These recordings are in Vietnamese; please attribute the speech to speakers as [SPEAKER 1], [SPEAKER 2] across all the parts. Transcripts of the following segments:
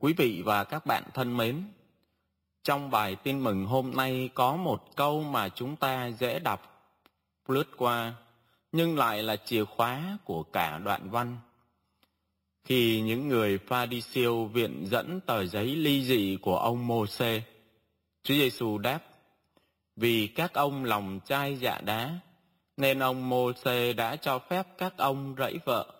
[SPEAKER 1] Quý vị và các bạn thân mến, trong bài tin mừng hôm nay có một câu mà chúng ta dễ đọc lướt qua, nhưng lại là chìa khóa của cả đoạn văn. Khi những người Pha-ri-siêu viện dẫn tờ giấy ly dị của ông Mô-sê, Chúa Giêsu đáp: vì các ông lòng chai dạ đá, nên ông Mô-sê đã cho phép các ông rẫy vợ.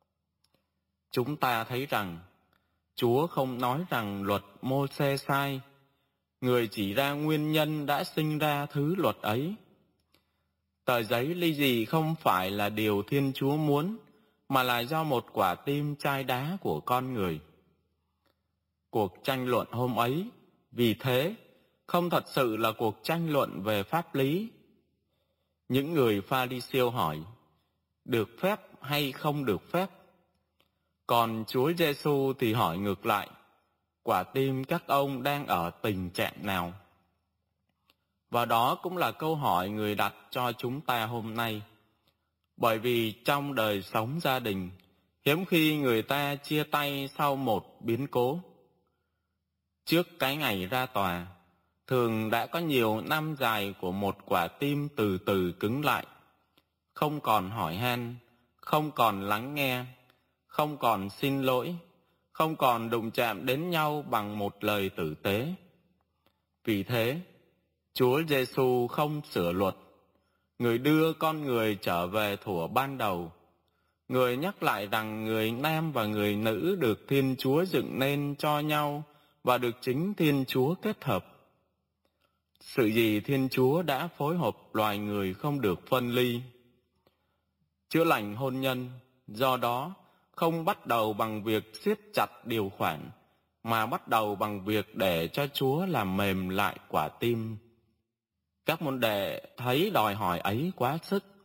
[SPEAKER 1] Chúng ta thấy rằng Chúa không nói rằng luật Mô-sê sai, người chỉ ra nguyên nhân đã sinh ra thứ luật ấy. Tờ giấy ly dị không phải là điều Thiên Chúa muốn, mà là do một quả tim chai đá của con người. Cuộc tranh luận hôm ấy, vì thế, không thật sự là cuộc tranh luận về pháp lý. Những người Pha-ri-siêu hỏi, được phép hay không được phép? Còn Chúa Giêsu thì hỏi ngược lại, quả tim các ông đang ở tình trạng nào? Và đó cũng là câu hỏi người đặt cho chúng ta hôm nay. Bởi vì trong đời sống gia đình, hiếm khi người ta chia tay sau một biến cố. Trước cái ngày ra tòa, thường đã có nhiều năm dài của một quả tim từ từ cứng lại, không còn hỏi han, không còn lắng nghe, không còn xin lỗi, không còn đụng chạm đến nhau bằng một lời tử tế. Vì thế, Chúa Giêsu không sửa luật, người đưa con người trở về thuở ban đầu. Người nhắc lại rằng người nam và người nữ được Thiên Chúa dựng nên cho nhau và được chính Thiên Chúa kết hợp. Sự gì Thiên Chúa đã phối hợp loài người không được phân ly. Chữa lành hôn nhân, do đó, không bắt đầu bằng việc siết chặt điều khoản, mà bắt đầu bằng việc để cho Chúa làm mềm lại quả tim. Các môn đệ thấy đòi hỏi ấy quá sức,